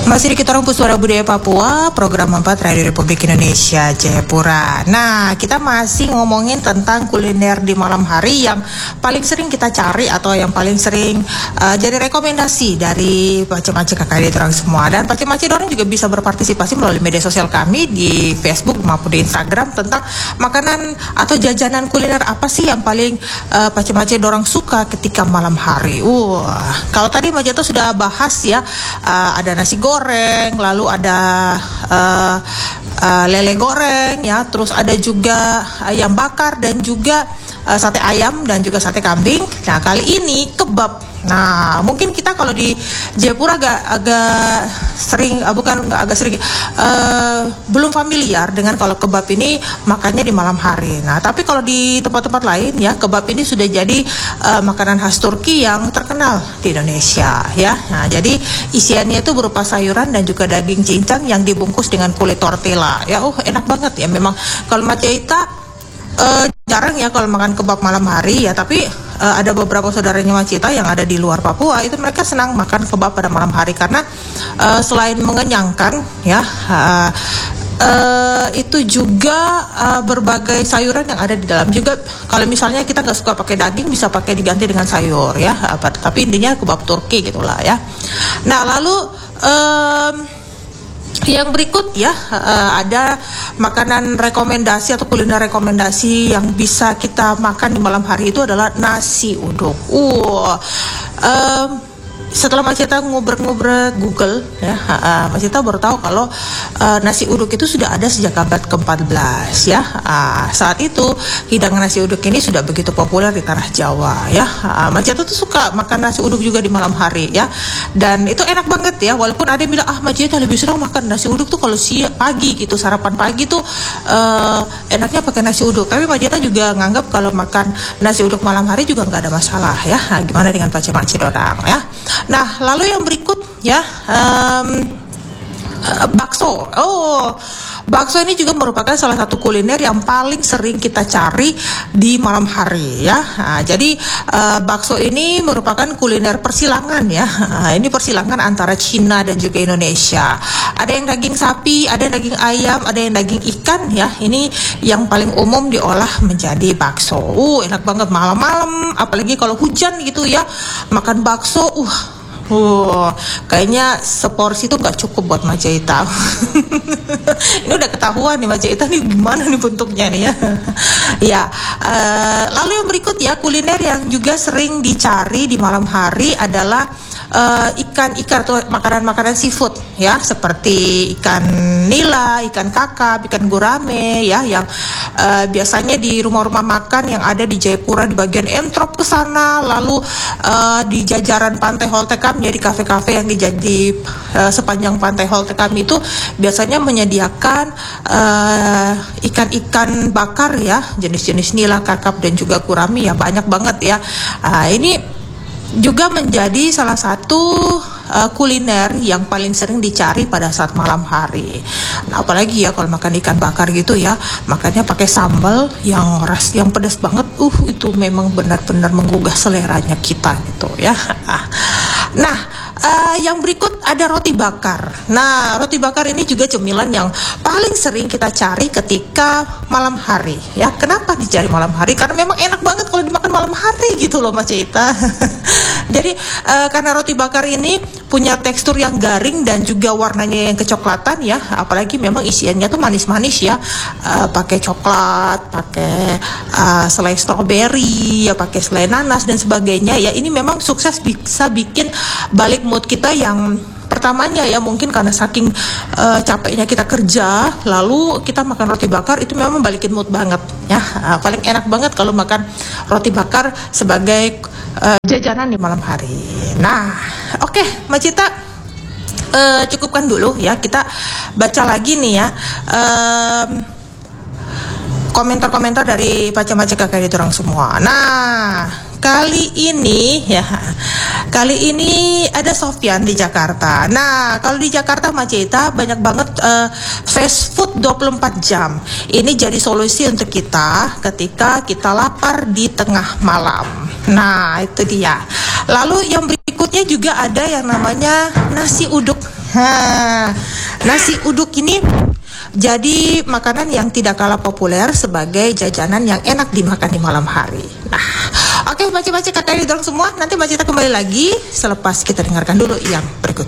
Masih di kita orang Suara Budaya Papua, program 4 Radio Republik Indonesia Jayapura. Nah, kita masih ngomongin tentang kuliner di malam hari yang paling sering kita cari atau yang paling sering jadi rekomendasi dari Pace-Mace KKD orang semua. Dan Pace-Mace orang juga bisa berpartisipasi melalui media sosial kami di Facebook maupun di Instagram tentang makanan atau jajanan kuliner apa sih yang paling Pace-Mace orang suka ketika malam hari. Kalau tadi Majeta sudah bahas ya, ada nasi goreng, lalu ada lele goreng ya, terus ada juga ayam bakar dan juga sate ayam dan juga sate kambing. Nah, kali ini kebab. Nah, mungkin kita kalau di Jayapura agak sering, belum familiar dengan kalau kebab ini makannya di malam hari. Nah, tapi kalau di tempat-tempat lain ya, kebab ini sudah jadi makanan khas Turki yang terkenal di Indonesia ya. Nah, jadi isiannya itu berupa sayuran dan juga daging cincang yang dibungkus dengan kulit tortilla. Ya, enak banget ya. Memang kalau Maceita jarang ya kalau makan kebab malam hari ya, tapi ada beberapa saudaranya Macita yang ada di luar Papua, itu mereka senang makan kebab pada malam hari karena selain mengenyangkan ya, itu juga berbagai sayuran yang ada di dalam. Juga kalau misalnya kita nggak suka pakai daging, bisa pakai diganti dengan sayur ya, tapi intinya kebab Turki gitulah ya. Nah, lalu yang berikut ya, ada makanan rekomendasi atau kuliner rekomendasi yang bisa kita makan di malam hari itu adalah nasi uduk. Setelah Macita ngobrol Google ya, Macita baru tahu kalau nasi uduk itu sudah ada sejak abad ke-14 ya. Saat itu hidangan nasi uduk ini sudah begitu populer di tanah Jawa ya. Macita tuh suka makan nasi uduk juga di malam hari ya. Dan itu enak banget ya, walaupun ada yang bilang Macita lebih senang makan nasi uduk tuh kalau pagi gitu, sarapan pagi tuh enaknya pakai nasi uduk. Tapi Macita juga nganggap kalau makan nasi uduk malam hari juga nggak ada masalah ya. Gimana dengan Pace-Mace orang ya. Nah, lalu yang berikut ya, bakso. Bakso ini juga merupakan salah satu kuliner yang paling sering kita cari di malam hari ya. Jadi bakso ini merupakan kuliner persilangan ya. Ini persilangan antara Cina dan juga Indonesia. Ada yang daging sapi, ada yang daging ayam, ada yang daging ikan ya. Ini yang paling umum diolah menjadi bakso. Enak banget malam-malam, apalagi kalau hujan gitu ya. Makan bakso, kayaknya seporsi itu nggak cukup buat Maceita. Ini udah ketahuan nih Maceita nih gimana nih bentuknya nih ya. Ya, lalu yang berikut ya, kuliner yang juga sering dicari di malam hari adalah ikan-ikan atau makanan-makanan seafood ya, seperti ikan nila, ikan kakap, ikan gurame ya, yang biasanya di rumah-rumah makan yang ada di Jayapura di bagian Entrop ke sana, lalu di jajaran Pantai Holtekam, jadi kafe-kafe yang di sepanjang Pantai Holtekam itu biasanya menyediakan ikan-ikan bakar ya, jenis-jenis nila, kakap dan juga gurame ya, banyak banget ya. Ini juga menjadi salah satu kuliner yang paling sering dicari pada saat malam hari. Nah, apalagi ya kalau makan ikan bakar gitu ya, makannya pakai sambal yang pedas banget. Itu memang benar-benar menggugah seleranya kita gitu ya. Nah, yang berikut ada roti bakar. Nah, roti bakar ini juga cemilan yang paling sering kita cari ketika malam hari ya. Kenapa dicari malam hari? Karena memang enak banget kalau dimakan malam hari gitu loh Maceita. Jadi karena roti bakar ini punya tekstur yang garing dan juga warnanya yang kecoklatan ya, apalagi memang isiannya tuh manis-manis ya, pakai coklat, pakai selai stroberi ya, pakai selai nanas dan sebagainya ya. Ini memang sukses bisa bikin balik mood kita yang pertamanya ya, mungkin karena saking capeknya kita kerja, lalu kita makan roti bakar, itu memang balikin mood banget ya. Paling enak banget kalau makan roti bakar sebagai jajanan di malam hari. Nah, oke, Macita cukupkan dulu ya. Kita baca lagi nih ya komentar-komentar dari Pace-Mace KKD orang semua. Nah, kali ini ada Sofyan di Jakarta. Nah, kalau di Jakarta Maceita banyak banget fast food 24 jam. Ini jadi solusi untuk kita ketika kita lapar di tengah malam. Nah, itu dia. Lalu yang berikut berikutnya juga ada yang namanya nasi uduk. Nasi uduk ini jadi makanan yang tidak kalah populer sebagai jajanan yang enak dimakan di malam hari. Nah, oke, baca-baca kata dorong semua. Nanti baca kita kembali lagi selepas kita dengarkan dulu yang berikut.